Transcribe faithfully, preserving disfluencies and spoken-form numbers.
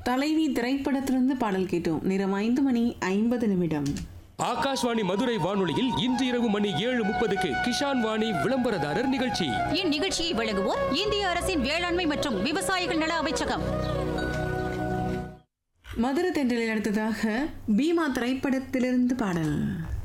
தலைவி திரைப்படத்திலிருந்து பாடல் கேட்டோம். நேரம் ஐந்து மணி ஐம்பது நிமிடம். ஆகாஷ்வாணி மதுரை வானொலியில் இன்று இரவு மணி ஏழு முப்பதுக்கு கிஷான் வாணி விளம்பரதாரர் நிகழ்ச்சி. இந்நிகழ்ச்சியை வழங்குவோர் இந்திய அரசின் வேளாண்மை மற்றும் விவசாயிகள் நல அமைச்சகம். மதுரை தென்றலில் அடுத்ததாக பீமா திரைப்படத்திலிருந்து பாடல்.